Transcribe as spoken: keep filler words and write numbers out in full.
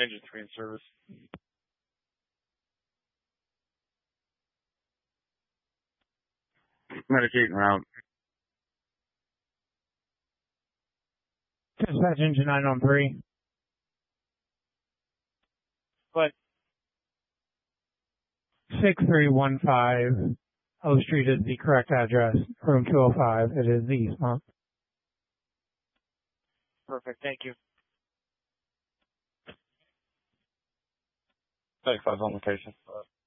Engine three in service. Medicating route. Dispatch engine nine on three. What? six three one five O Street is the correct address. Room two oh five. It is the Eastmont. Perfect. Thank you. thirty-five on location.